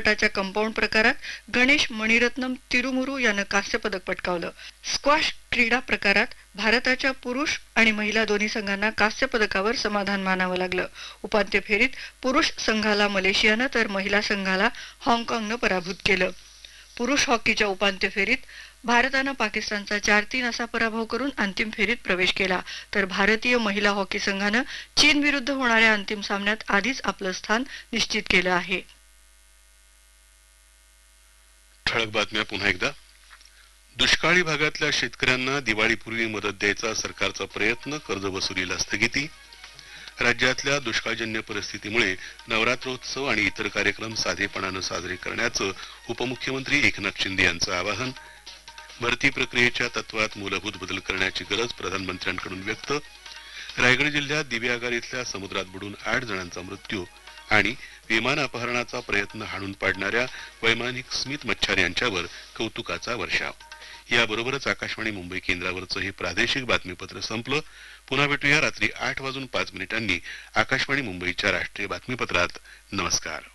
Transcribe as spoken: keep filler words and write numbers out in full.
गटाच्या कंपाऊंड प्रकारात गणेश मणिरत्नम तिरुमुरू यानं कांस्य पदक पटकावलं. स्क्वॉश क्रीडा प्रकारात भारताच्या पुरुष आणि महिला दोन्ही संघांना कांस्य पदकावर समाधान मानावं लागलं. उपांत्य फेरीत पुरुष संघाला मलेशियानं तर महिला संघाला हाँगकाँगनं पराभूत केलं. पुरुष हॉकीच्या उपांत्य फेरीत भारतानं पाकिस्तानचा चार तीन असा पराभव करून अंतिम फेरीत प्रवेश केला, तर भारतीय महिला हॉकी संघानं चीन विरुद्ध होणाऱ्या अंतिम सामन्यात आधीच आपलं स्थान निश्चित केलं आहे. ठळक बातम्या पुन्हा एकदा. दुष्काळी भागातल्या शेतकऱ्यांना दिवाळीपूर्वी मदत द्यायचा सरकारचा प्रयत्न, कर्जवसुलीला स्थगिती. राज्यातल्या दुष्काळजन्य परिस्थितीमुळे नवरात्रोत्सव आणि इतर कार्यक्रम साधेपणानं साजरे करण्याचं उपमुख्यमंत्री एकनाथ शिंदे यांचं आवाहन. भरती प्रक्रियेच्या तत्वात मूलभूत बदल करण्याची गरज प्रधानमंत्र्यांकडून व्यक्त. रायगड जिल्ह्यात दिव्यागार इथल्या समुद्रात बुडून आठ जणांचा मृत्यू आणि विमान अपहरणाचा प्रयत्न हाणून पाडणाऱ्या वैमानिक स्मित मच्छार यांच्यावर कौतुकाचा वर्षाव. याबरोबरच आकाशवाणी मुंबई केंद्रावरचं हे प्रादेशिक बातमीपत्र संपलं. पुन्हा भेटूया रात्री आठ वाजून पाच मिनिटांनी आकाशवाणी मुंबईच्या राष्ट्रीय बातमीपत्रात. नमस्कार.